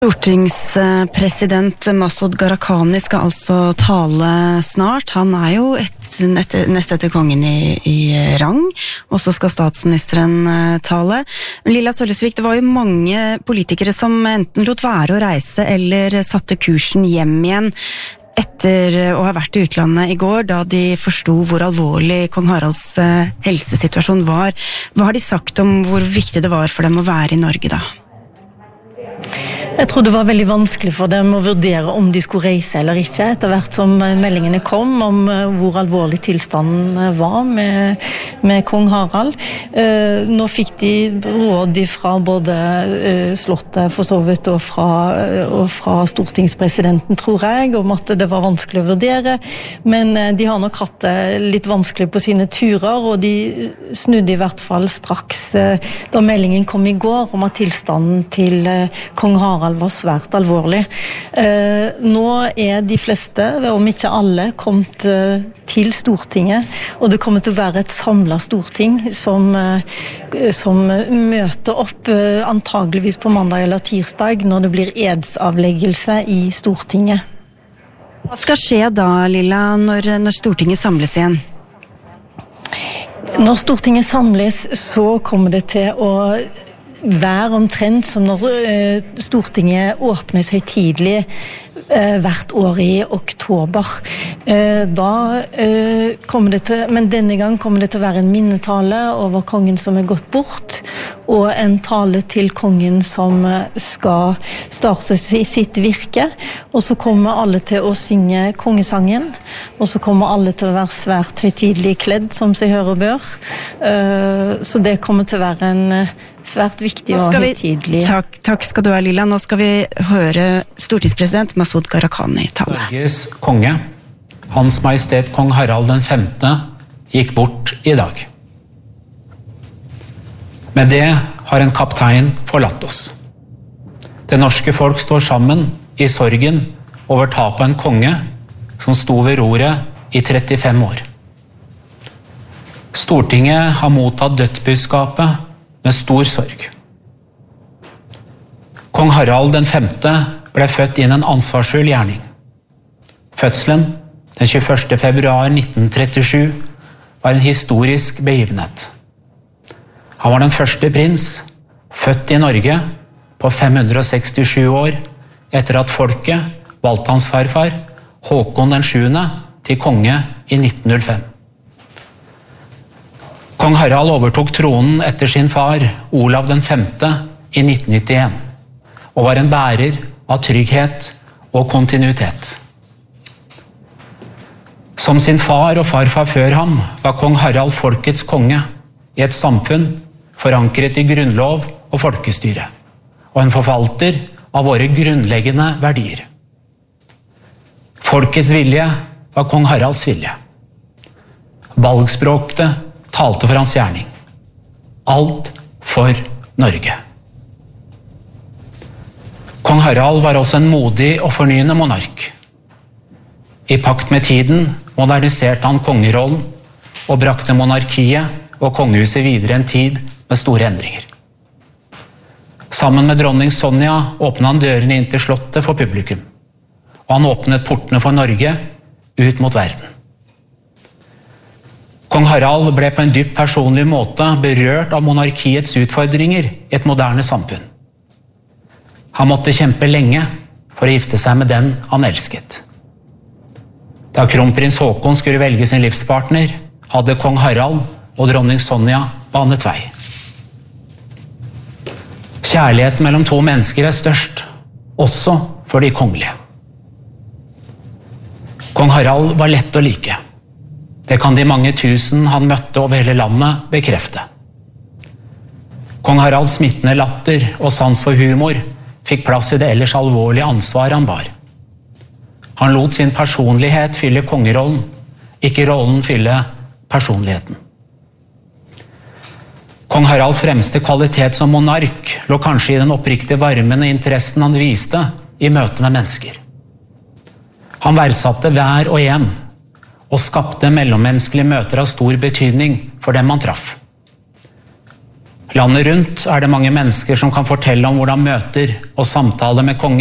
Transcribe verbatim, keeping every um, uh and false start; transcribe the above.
Stortingspresident Masud Gharahkhani skal altså tale snart. Han er jo et, et, nest etter kongen i, i rang, og så skal statsministeren tale. Men Lilla Sølvesvik, det var jo mange politikere som enten lot være å reise eller satte kursen hjem igjen etter å ha vært i utlandet i går, da de forsto hvor alvorlig kong Haralds helsesituasjon var. Hva har de sagt om hvor viktig det var for dem å være i Norge da? Jeg tror det var veldig vanskelig for dem å vurdere om de skulle reise eller ikke, etter hvert som meldingene kom om hvor alvorlig tilstanden var med, med kong Harald. Eh, nå fikk de råd fra både eh, slottet for så vidt og fra, og fra stortingspresidenten, tror jeg, om at det var vanskelig å vurdere, men eh, de har nok hatt det litt vanskelig på sine turer, og de snudde i hvert fall straks eh, da meldingen kom i går om at tilstanden til eh, kong Harald var svært alvorlig. Eh, nå er de fleste, om ikke alle, kommet eh, til Stortinget, og det kommer til å være et samlet storting som, eh, som møter opp eh, antageligvis på mandag eller tirsdag når det blir edsavleggelse i Stortinget. Hva skal skje da, Lilla, når, når Stortinget samles igjen? Når Stortinget samles, så kommer det til å være omtrent som når uh, Stortinget åpnes høytidelig uh, hvert år i oktober. Uh, da uh, kommer det til, men denne gang kommer det til å være en minnetale over kongen som er gått bort, og en tale til kongen som uh, skal starte sitt virke, og så kommer alle til å synge kongesangen, og så kommer alle til å være svært høytidelig kledd, som seg hører og bør. Uh, så det kommer til å være en uh, svært viktig og høytidelig. Takk, takk skal du ha, Lilla. Nå skal vi høre stortingspresident Masud Gharahkhani tale. Norges konge, Hans Majestet Kong Harald den femte, gikk bort i dag. Med det har en kaptein forlatt oss. Det norske folk står sammen i sorgen over tap av en konge som sto ved roret i trettifem år. Stortinget har mottatt dødsbudskapet med stor sorg. Kong Harald den femte ble født inn en ansvarsfull gjerning. Fødselen den tjueførste februar nitten trettisju var en historisk begivenhet. Han var den første prins født i Norge på fem hundre sekstisju år etter at folket valgte hans farfar Håkon den sjuende til konge i nitten null fem. Kong Harald overtok tronen etter sin far, Olav den femte, i nitten nittien, og var en bærer av trygghet og kontinuitet. Som sin far og farfar før ham var kong Harald folkets konge i et samfunn forankret i grunnlov og folkestyre, og en forvalter av våre grunnleggende verdier. Folkets vilje var kong Haralds vilje. Valgspråket talte for hans gjerning. Alt for Norge. Kong Harald var også en modig og fornyende monark. I pakt med tiden moderniserte han kongerollen og brakte monarkiet og kongehuset videre en tid med store endringer. Sammen med dronning Sonja åpnet han dørene inn til slottet for publikum, og han åpnet portene for Norge ut mot verden. Kong Harald ble på en dypt personlig måte berørt av monarkiets utfordringer i et moderne samfunn. Han måtte kjempe lenge for å gifte seg med den han elsket. Da kronprins Håkon skulle velge sin livspartner, hadde kong Harald og dronning Sonja banet vei. Kjærligheten mellom to mennesker er størst, også for de kongelige. Kong Harald var lett å like. Det kan de mange tusen han møtte over hele landet bekrefte. Kong Haralds smittende latter og sans for humor fikk plass i det ellers alvorlige ansvar han bar. Han lot sin personlighet fylle kongerollen, ikke rollen fylle personligheten. Kong Haralds fremste kvalitet som monark lå kanskje i den oppriktige varmen og interessen han viste i møte med mennesker. Han verdsatte hver og en, og skapte mellommenneskelige møter av stor betydning for dem han traff. Landet rundt er det mange mennesker som kan fortelle om hvordan møter og samtaler med kongen